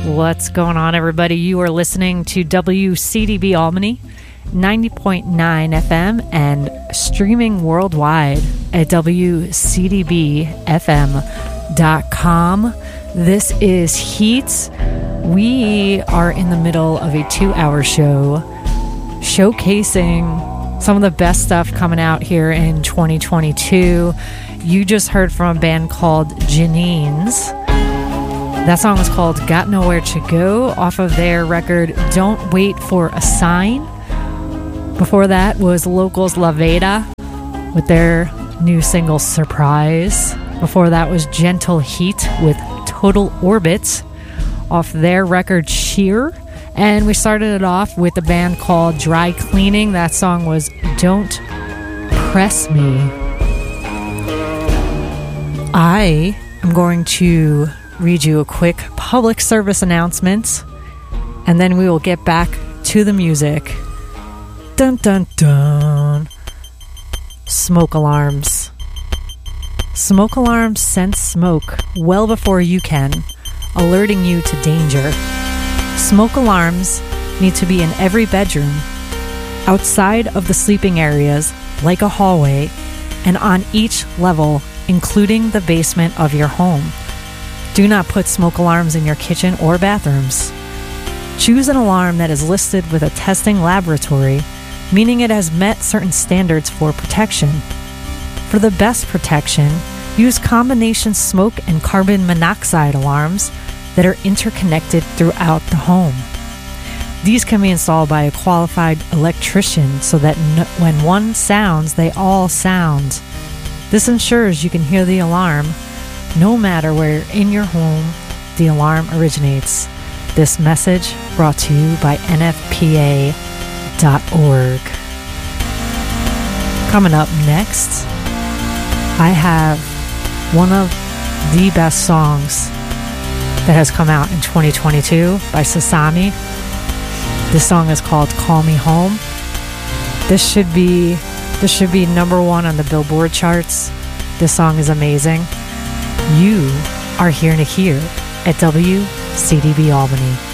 What's going on, everybody? You are listening to WCDB Albany, 90.9 FM, and streaming worldwide at WCDBFM.com. This is Heat. We are in the middle of a 2-hour show showcasing some of the best stuff coming out here in 2022. You just heard from a band called Janine's. That song was called Got Nowhere to Go off of their record Don't Wait for a Sign. Before that was Locals La Veda with their new single Surprise. Before that was Gentle Heat with Total Orbit off their record Sheer. And we started it off with a band called Dry Cleaning. That song was Don't Press Me. I am going to read you a quick public service announcement, and then we will get back to the music. Dun dun dun. Smoke alarms. Smoke alarms sense smoke well before you can, alerting you to danger. Smoke alarms need to be in every bedroom, outside of the sleeping areas, like a hallway, and on each level, including the basement of your home. Do not put smoke alarms in your kitchen or bathrooms. Choose an alarm that is listed with a testing laboratory, meaning it has met certain standards for protection. For the best protection, use combination smoke and carbon monoxide alarms that are interconnected throughout the home. These can be installed by a qualified electrician so that when one sounds, they all sound. This ensures you can hear the alarm no matter where in your home the alarm originates. This message brought to you by NFPA.org. Coming up next, I have one of the best songs that has come out in 2022 by Sasami. This song is called Call Me Home. This should be number one on the Billboard charts. This song is amazing. You are here to hear at WCDB Albany.